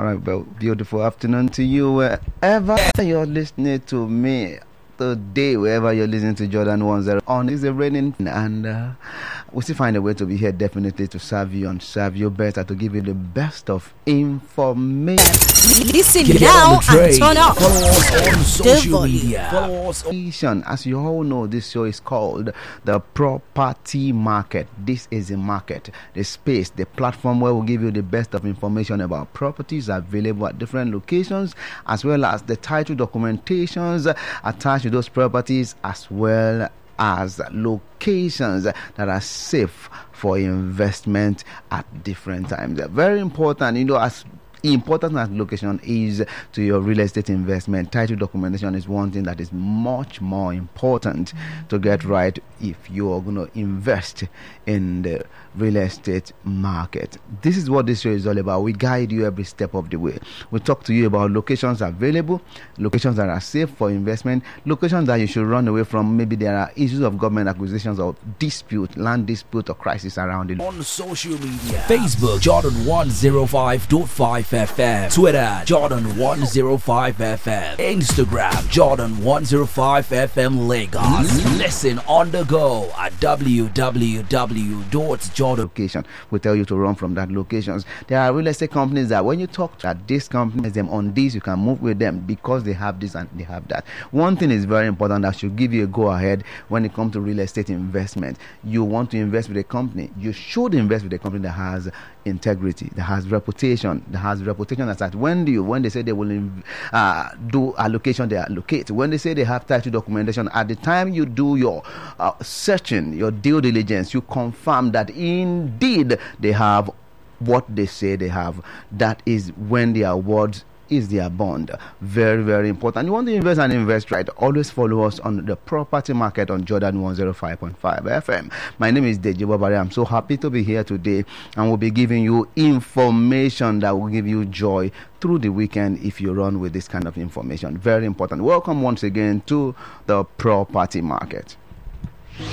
Well, beautiful afternoon to you wherever you're listening to me today, wherever you're listening to Jordan 10 on. It's a raining and we still find a way to be here definitely to serve you and serve you better, to give you the best of information. Listen now and turn up. Follow us on social media. Follow us on. As you all know, this show is called the Property Market. This is a market, the space, the platform where we'll give you the best of information about properties available at different locations, as well as the title documentations attached to those properties, as well as locations that are safe for investment at different times. They're very important, as important as location is to your real estate investment. Title documentation is one thing that is much more important to get right if you are going to invest in the real estate market. This is what this show is all about. We guide you every step of the way. We talk to you about locations available, locations that are safe for investment, locations that you should run away from. Maybe there are issues of government acquisitions or dispute, land dispute or crisis around it. On social media, Facebook Jordan 105.5 FM, Twitter Jordan 105 FM, Instagram Jordan 105 FM Lagos. Listen on the go at www.jordan. Location. We tell you to run from that locations. There are real estate companies that when you talk to this company, them on this, you can move with them because they have this and they have that. One thing is very important that should give you a go ahead when it comes to real estate investment. You want to invest with a company, you should invest with a company that has integrity, that has reputation, that when they say they will do allocation, they allocate. When they say they have title documentation, at the time you do your searching, your due diligence, you confirm that indeed they have what they say they have. That is when the award is their bond. Very, very important. You want to invest and invest right, always follow us on the Property Market on Jordan 105.5 FM. My name is Deji Babari. I'm so happy to be here today, and we'll be giving you information that will give you joy through the weekend if you run with this kind of information. Very important. Welcome once again to the Property Market.